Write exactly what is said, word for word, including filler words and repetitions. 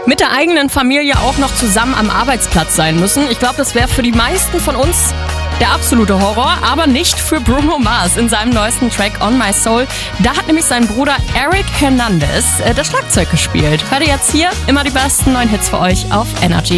Mit der eigenen Familie auch noch zusammen am Arbeitsplatz sein müssen. Ich glaube, das wäre für die meisten von uns der absolute Horror, aber nicht für Bruno Mars in seinem neuesten Track On My Soul. Da hat nämlich sein Bruder Eric Hernandez äh, das Schlagzeug gespielt. Hört ihr jetzt hier immer die besten neuen Hits für euch auf Energy.